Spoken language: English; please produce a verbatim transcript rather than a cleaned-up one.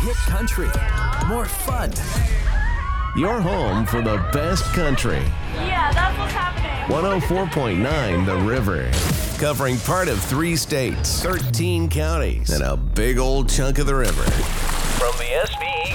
hit country, more fun. Your home for the best country. Yeah, that's what's happening. one oh four point nine The River. Covering part of three states, thirteen counties, and a big old chunk of the river. From the S B E